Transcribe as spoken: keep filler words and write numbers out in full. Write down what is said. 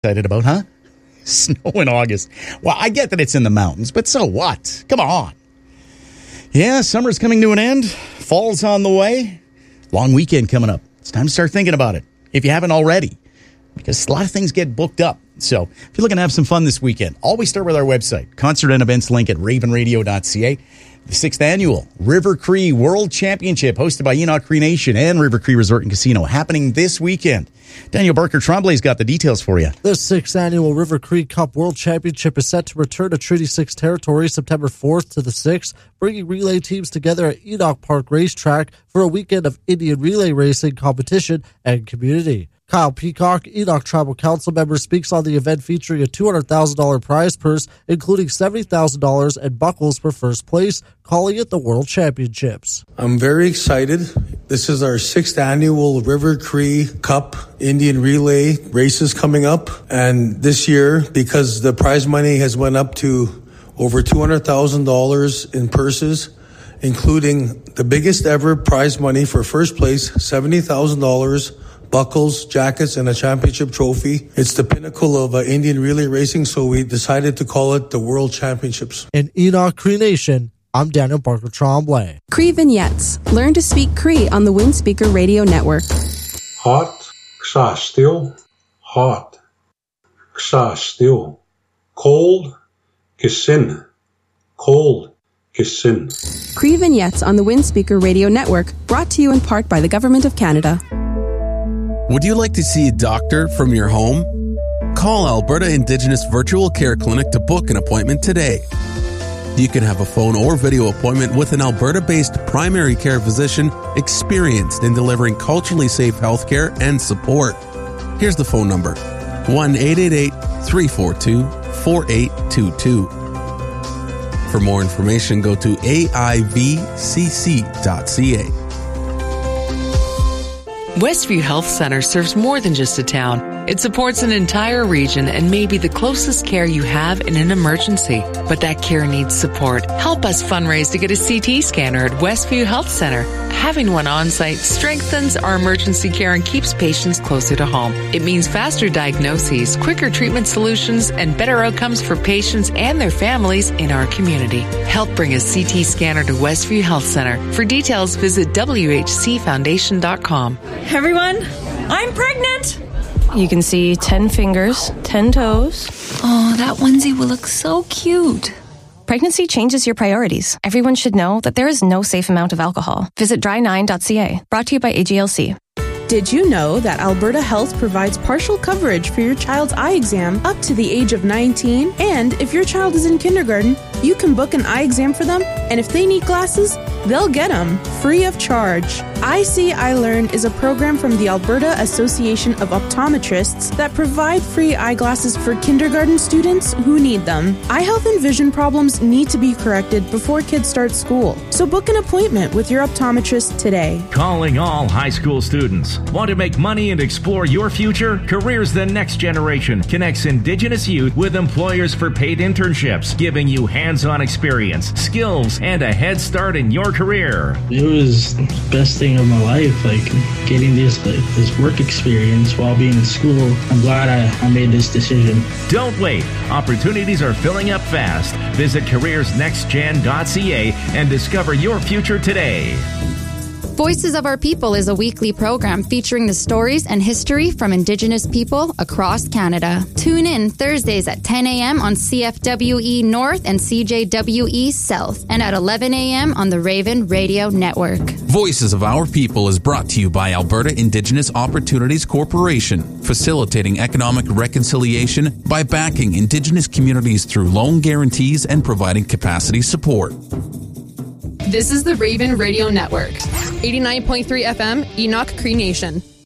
excited about, huh? Snow in August. Well, I get that it's in the mountains, but so what? Come on. Yeah, summer's coming to an end. Fall's on the way. Long weekend coming up. It's time to start thinking about it, if you haven't already, because a lot of things get booked up. So if you're looking to have some fun this weekend, always start with our website, concert and events link at raven radio dot c a. The sixth annual River Cree World Championship, hosted by Enoch Cree Nation and River Cree Resort and Casino, happening this weekend. Daniel Barker Tremblay's got the details for you. The sixth annual River Cree Cup World Championship is set to return to Treaty six territory September fourth to the sixth, bringing relay teams together at Enoch Park Racetrack for a weekend of Indian relay racing, competition, and community. Kyle Peacock, Enoch Tribal Council member, speaks on the event featuring a two hundred thousand dollars prize purse, including seventy thousand dollars and buckles for first place, calling it the World Championships. I'm very excited. This is our sixth annual River Cree Cup Indian Relay races coming up. And this year, because the prize money has went up to over two hundred thousand dollars in purses, including the biggest ever prize money for first place, seventy thousand dollars, buckles, jackets, and a championship trophy. It's the pinnacle of uh, Indian relay racing, so we decided to call it the World Championships. In Enoch Cree Nation, I'm Daniel Barker Tremblay. Cree Vignettes. Learn to speak Cree on the Windspeaker Radio Network. Hot, ksa still, hot, ksa still. Cold, kisin, cold, kisin. Cree Vignettes on the Windspeaker Radio Network, brought to you in part by the Government of Canada. Would you like to see a doctor from your home? Call Alberta Indigenous Virtual Care Clinic to book an appointment today. You can have a phone or video appointment with an Alberta-based primary care physician experienced in delivering culturally safe healthcare and support. Here's the phone number, one eight eight eight, three four two, four eight two two. For more information, go to a i v c c dot c a. Westview Health Center serves more than just a town. It supports an entire region and may be the closest care you have in an emergency. But that care needs support. Help us fundraise to get a C T scanner at Westview Health Center. Having one on-site strengthens our emergency care and keeps patients closer to home. It means faster diagnoses, quicker treatment solutions, and better outcomes for patients and their families in our community. Help bring a C T scanner to Westview Health Center. For details, visit w h c foundation dot com. Everyone, I'm pregnant! You can see ten fingers, ten toes. Oh, that onesie will look so cute. Pregnancy changes your priorities. Everyone should know that there is no safe amount of alcohol. Visit dry nine dot c a. Brought to you by A G L C. Did you know that Alberta Health provides partial coverage for your child's eye exam up to the age of nineteen? And if your child is in kindergarten, you can book an eye exam for them, and if they need glasses, they'll get them free of charge. I See, I Learn is a program from the Alberta Association of Optometrists that provide free eyeglasses for kindergarten students who need them. Eye health and vision problems need to be corrected before kids start school, so book an appointment with your optometrist today. Calling all high school students. Want to make money and explore your future? Careers the Next Generation connects Indigenous youth with employers for paid internships, giving you hands-on experience, skills, and a head start in your career. It was the best thing of my life, like getting this like, this work experience while being in school. I'm glad I, I made this decision. Don't wait. Opportunities are filling up fast. Visit careers next gen dot c a and discover your future today. Voices of Our People is a weekly program featuring the stories and history from Indigenous people across Canada. Tune in Thursdays at ten a.m. on C F W E North and C J W E South, and at eleven a.m. on the Raven Radio Network. Voices of Our People is brought to you by Alberta Indigenous Opportunities Corporation, facilitating economic reconciliation by backing Indigenous communities through loan guarantees and providing capacity support. This is the Raven Radio Network. eighty-nine point three F M, Enoch Cree Nation.